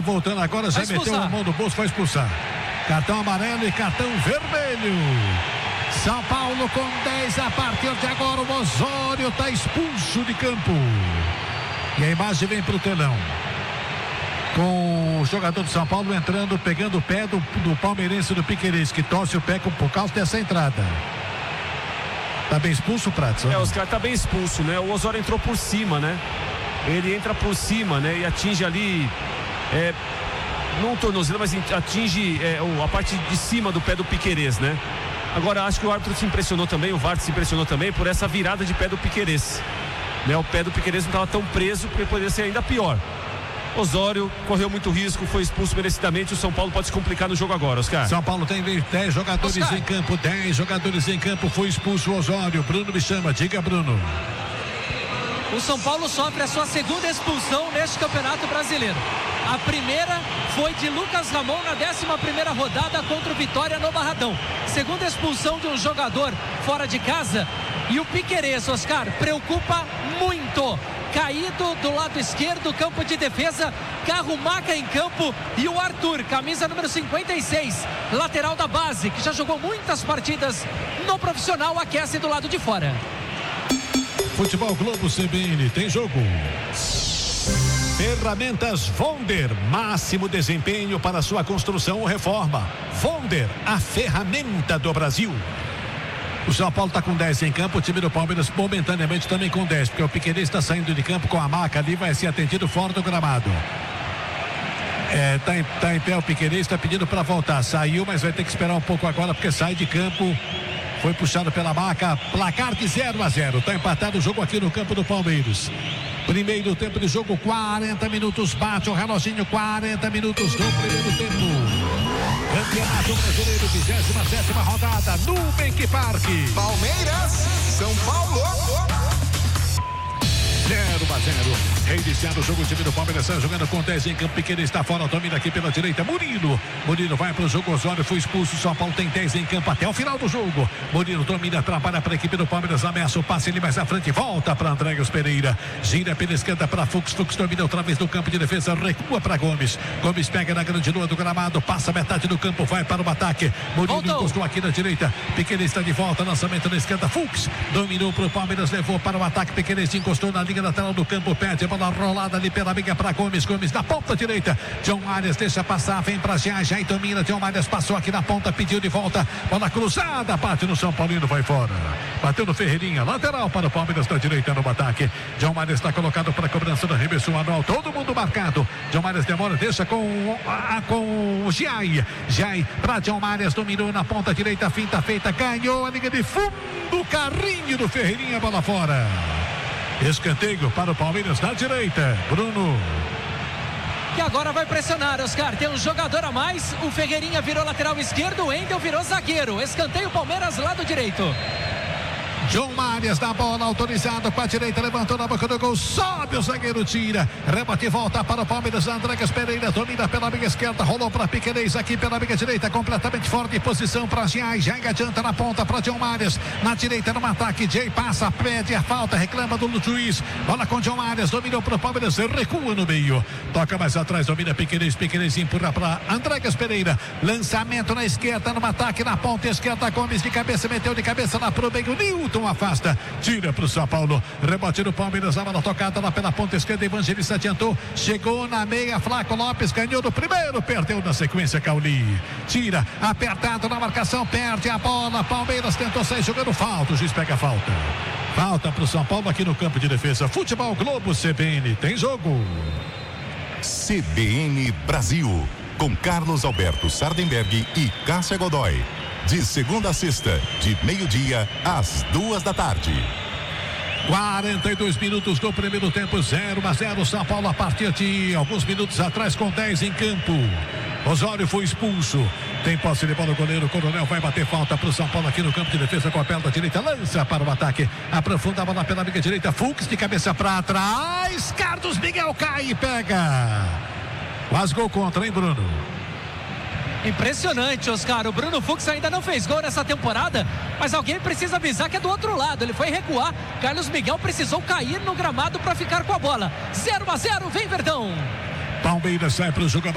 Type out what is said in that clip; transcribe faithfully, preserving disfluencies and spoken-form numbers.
voltando agora, já meteu a mão no bolso, vai expulsar. Cartão amarelo e cartão vermelho. São Paulo com dez a partir de agora. O Osório está expulso de campo. E a imagem vem para o telão. Com o jogador do São Paulo entrando, pegando o pé do, do palmeirense do Piquerez, que torce o pé por causa dessa entrada. Tá bem expulso, Pratos? É, Oscar, tá bem expulso, né? O Osório entrou por cima, né? Ele entra por cima, né? E atinge ali, é, não o tornozelo, mas atinge é, a parte de cima do pé do Piquerez, né? Agora, acho que o árbitro se impressionou também, o V A R se impressionou também por essa virada de pé do Piquerez. Né? O pé do Piquerez não estava tão preso, porque poderia ser ainda pior. Osório correu muito risco, foi expulso merecidamente. O São Paulo pode se complicar no jogo agora, Oscar. São Paulo tem dez jogadores Oscar. em campo, dez jogadores em campo. Foi expulso o Osório. Bruno me chama, diga, Bruno. O São Paulo sofre a sua segunda expulsão neste Campeonato Brasileiro. A primeira foi de Lucas Ramon na décima primeira rodada contra o Vitória no Barradão. Segunda expulsão de um jogador fora de casa. E o Piquerez, Oscar, preocupa muito. Caído do lado esquerdo, campo de defesa, Carro Maca em campo e o Arthur, camisa número cinquenta e seis, lateral da base, que já jogou muitas partidas no profissional, aquece do lado de fora. Futebol Globo C B N, tem jogo. Ferramentas Vonder, máximo desempenho para sua construção ou reforma. Vonder, a ferramenta do Brasil. O São Paulo está com dez em campo, o time do Palmeiras momentaneamente também com dez, porque o Piquerez está saindo de campo com a maca ali, vai ser atendido fora do gramado. É, tá em, tá em pé o Piquerez, está pedindo para voltar, saiu, mas vai ter que esperar um pouco agora, porque sai de campo, foi puxado pela maca, placar de zero a zero, está empatado o jogo aqui no campo do Palmeiras. Primeiro tempo de jogo, quarenta minutos, bate o reloginho, quarenta minutos do primeiro tempo. Campeonato Brasileiro, vigésima sétima rodada, Nubank Park. Palmeiras, São Paulo. zero a zero. Reiniciado o jogo, o time do Palmeiras está jogando com dez em campo. Pequeno está fora, domina aqui pela direita. Murilo. Murilo vai para o jogo. Osório foi expulso. São Paulo tem dez em campo até o final do jogo. Murilo domina, trabalha para a equipe do Palmeiras. Ameaça o passe ali mais à frente. Volta para Andréas Pereira. Gira pela esquerda para Fux. Fux domina outra vez no campo de defesa. Recua para Gomes. Gomes pega na grande lua do gramado. Passa metade do campo. Vai para o ataque. Murilo Voltou. encostou aqui na direita. Pequeno está de volta. Lançamento na esquerda. Fux dominou para o Palmeiras. Levou para o ataque. Pequeno encostou na linha lateral do campo. Perde a bola rolada ali pela amiga para Gomes. Gomes na ponta direita. John Arias deixa passar. Vem para já. Já domina. John Arias passou aqui na ponta. Pediu de volta. Bola cruzada. Bate no São Paulino. Vai fora. Bateu no Ferreirinha. Lateral para o Palmeiras da direita no ataque. John Arias está colocado para a cobrança do arremesso anual. Todo mundo marcado. John Arias demora. Deixa com, a, com o Jai. Jai para John Arias. Dominou na ponta direita. Finta feita. Ganhou a linha de fundo. Carrinho do Ferreirinha. Bola fora. Escanteio para o Palmeiras na direita. Bruno. Que agora vai pressionar, Oscar. Tem um jogador a mais. O Ferreirinha virou lateral esquerdo. O Endel virou zagueiro. Escanteio Palmeiras, lado direito. John Arias na bola, autorizado com a direita, levantou na boca do gol, sobe o zagueiro, tira, rebate e volta para o Palmeiras. Andréas Pereira domina pela amiga esquerda, rolou para Piquerez aqui pela amiga direita, completamente fora de posição para Jai. Jai adianta na ponta para John Arias, na direita no ataque. Jai passa, pede a falta, reclama do juiz. Bola com John Arias, dominou para o Palmeiras, recua no meio, toca mais atrás, domina Piquerez. Piquerez empurra para Andréas Pereira, lançamento na esquerda, no ataque na ponta esquerda. Gomes de cabeça, meteu de cabeça lá pro meio. Nilton afasta, tira para o São Paulo, rebote do Palmeiras, a bola tocada lá pela ponta esquerda. Evangelista adiantou, chegou na meia, Flaco Lopes ganhou do primeiro, perdeu na sequência. Cauli tira, apertado na marcação, perde a bola. Palmeiras tentou sair jogando falta, o juiz pega a falta. Falta para o São Paulo aqui no campo de defesa. Futebol Globo C B N, tem jogo. C B N Brasil, com Carlos Alberto Sardenberg e Cássia Godoy. De segunda a sexta, de meio-dia às duas da tarde. quarenta e dois minutos do primeiro tempo, zero a zero. São Paulo a partir de alguns minutos atrás com dez em campo. Osório foi expulso. Tem posse de bola o goleiro. O Coronel vai bater falta para o São Paulo aqui no campo de defesa com a perna direita. Lança para o ataque. Aprofunda a bola pela amiga direita. Fux de cabeça para trás. Carlos Miguel cai e pega. Quase gol contra, hein, Bruno? Impressionante, Oscar. O Bruno Fux ainda não fez gol nessa temporada, mas alguém precisa avisar que é do outro lado. Ele foi recuar. Carlos Miguel precisou cair no gramado para ficar com a bola. zero a zero, vem Verdão. Palmeiras sai para o jogo.